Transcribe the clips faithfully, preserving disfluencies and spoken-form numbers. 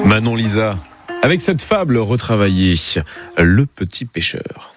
Manon Lisa, avec cette fable retravaillée, Le Petit Pêcheur.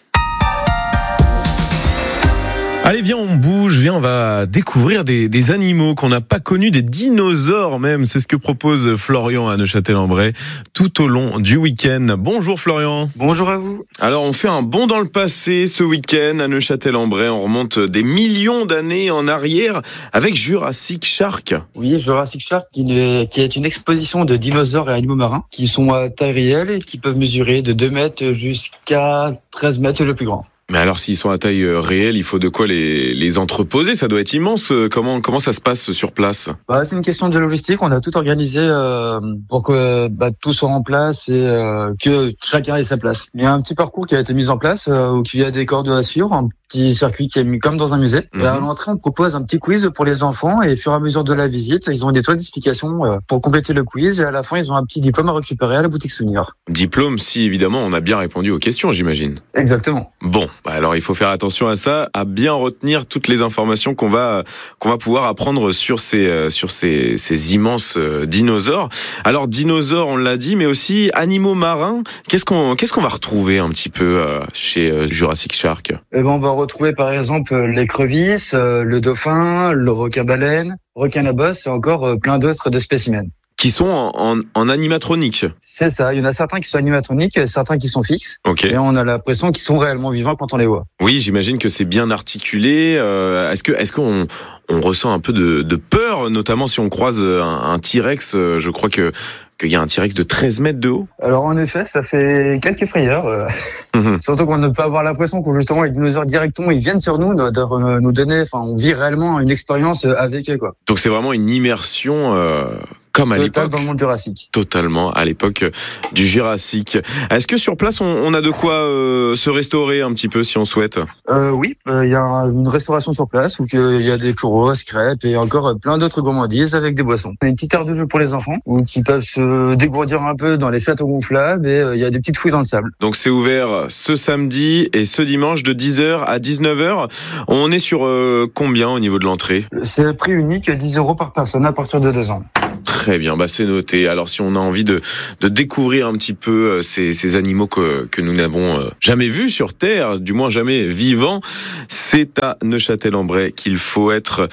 Allez, viens, on bouge, viens, on va découvrir des, des animaux qu'on n'a pas connus, des dinosaures même. C'est ce que propose Florian à Neufchâtel-en-Bray tout au long du week-end. Bonjour Florian. Bonjour à vous. Alors, on fait un bond dans le passé ce week-end à Neufchâtel-en-Bray. On remonte des millions d'années en arrière avec Jurassic Shark. Oui, Jurassic Shark qui est, qui est une exposition de dinosaures et animaux marins qui sont à taille réelle et qui peuvent mesurer de deux mètres jusqu'à treize mètres le plus grand. Mais alors, s'ils sont à taille réelle, il faut de quoi les, les entreposer? Ça doit être immense. Comment, comment ça se passe sur place? Bah, c'est une question de logistique. On a tout organisé euh, pour que bah, tout soit en place et euh, que chacun ait sa place. Il y a un petit parcours qui a été mis en place euh, où il y a des cordes à suivre, un petit circuit qui est mis comme dans un musée. Mm-hmm. Et à l'entrée, on propose un petit quiz pour les enfants et au fur et à mesure de la visite, ils ont des toiles d'explication euh, pour compléter le quiz et à la fin, ils ont un petit diplôme à récupérer à la boutique souvenir. Diplôme, si évidemment on a bien répondu aux questions, j'imagine. Exactement. Bon, bah alors il faut faire attention à ça, à bien retenir toutes les informations qu'on va qu'on va pouvoir apprendre sur ces euh, sur ces ces immenses euh, dinosaures. Alors dinosaures, on l'a dit, mais aussi animaux marins. Qu'est-ce qu'on qu'est-ce qu'on va retrouver un petit peu euh, chez euh, Jurassic Shark? Eh ben, on va retrouver par exemple l'écrevisse, euh, le dauphin, le requin-baleine, requin à bosse et encore euh, plein d'autres de spécimens. Qui sont en, en, en animatronique. C'est ça, il y en a certains qui sont animatroniques, certains qui sont fixes. Ok. Et on a l'impression qu'ils sont réellement vivants quand on les voit. Oui, j'imagine que c'est bien articulé. Euh, est-ce que, est-ce qu'on on ressent un peu de, de peur, notamment si on croise un, un T-Rex? Je crois que qu'il y a un T-Rex de treize mètres de haut. Alors en effet, ça fait quelques frayeurs. Euh, mmh. Surtout qu'on ne peut avoir l'impression que justement les dinosaures directement ils viennent sur nous, de, de nous donner, enfin on vit réellement une expérience avec eux quoi. Donc c'est vraiment une immersion. Euh... Comme à Total l'époque. Dans le monde Jurassique. Totalement, à l'époque du Jurassique. Est-ce que sur place, on, on a de quoi euh, se restaurer un petit peu si on souhaite? euh, Oui, il euh, y a une restauration sur place où il y a des churros, crêpes et encore plein d'autres gourmandises avec des boissons. Il y a une petite aire de jeu pour les enfants où ils peuvent se dégourdir un peu dans les châteaux gonflables et il euh, y a des petites fouilles dans le sable. Donc c'est ouvert ce samedi et ce dimanche de dix heures à dix-neuf heures. On est sur euh, combien au niveau de l'entrée? C'est prix unique, dix euros par personne à partir de deux ans. Très bien, bah c'est noté. Alors si on a envie de, de découvrir un petit peu ces, ces animaux que, que nous n'avons jamais vus sur Terre, du moins jamais vivants, c'est à Neufchâtel-en-Bray qu'il faut être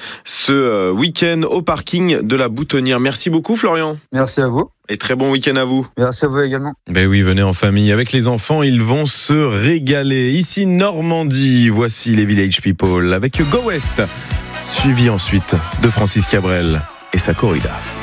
ce week-end au parking de la Boutonnière. Merci beaucoup Florian. Merci à vous. Et très bon week-end à vous. Merci à vous également. Ben oui, venez en famille. Avec les enfants, ils vont se régaler. Ici Normandie, voici les Village People avec Go West, suivi ensuite de Francis Cabrel et sa corrida.